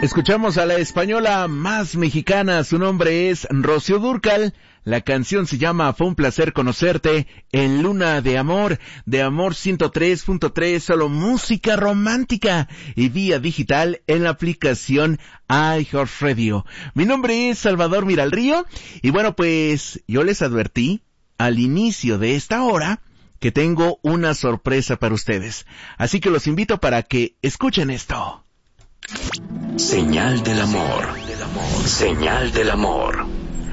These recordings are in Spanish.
Escuchamos a la española más mexicana, su nombre es Rocío Dúrcal. La canción se llama Fue un placer conocerte en Luna de Amor 103.3, solo música romántica y vía digital en la aplicación iHeartRadio. Mi nombre es Salvador Miralrío y bueno, pues yo les advertí al inicio de esta hora que tengo una sorpresa para ustedes. Así que los invito para que escuchen esto. Señal del amor. Señal del amor.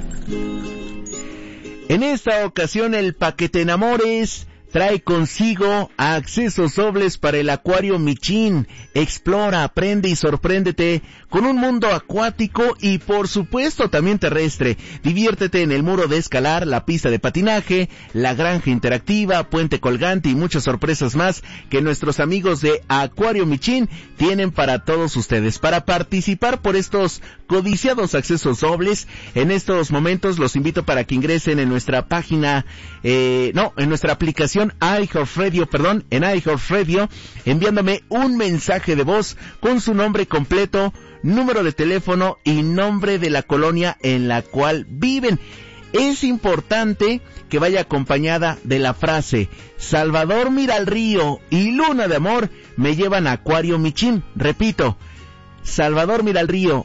En esta ocasión el paquete Enamores trae consigo accesos dobles para el Acuario Michin. Explora, aprende y sorpréndete con un mundo acuático y por supuesto también terrestre. Diviértete en el muro de escalar, la pista de patinaje, la granja interactiva, puente colgante y muchas sorpresas más que nuestros amigos de Acuario Michin tienen para todos ustedes. Para participar por estos codiciados accesos dobles, en estos momentos los invito para que ingresen en nuestra página, en nuestra aplicación iHeartRadio, en iHeartRadio, enviándome un mensaje de voz con su nombre completo, número de teléfono y nombre de la colonia en la cual viven. Es importante que vaya acompañada de la frase Salvador Miralrío y Luna de Amor me llevan a Acuario Michin. Repito, Salvador Miralrío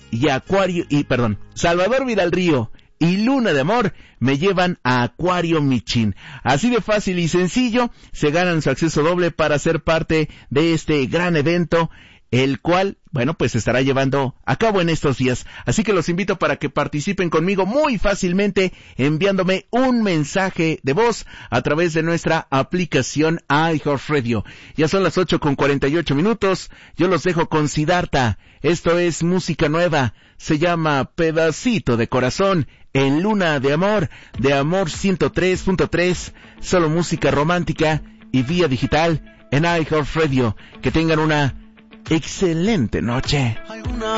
y Luna de Amor me llevan a Acuario Michin. Así de fácil y sencillo, se ganan su acceso doble para ser parte de este gran evento, el cual, pues se estará llevando a cabo en estos días. Así que los invito para que participen conmigo muy fácilmente enviándome un mensaje de voz a través de nuestra aplicación iHeartRadio. Ya son las 8:48. Yo los dejo con Siddhartha. Esto es música nueva. Se llama Pedacito de Corazón en Luna de Amor 103.3, solo música romántica y vía digital en iHeartRadio. Que tengan una excelente noche.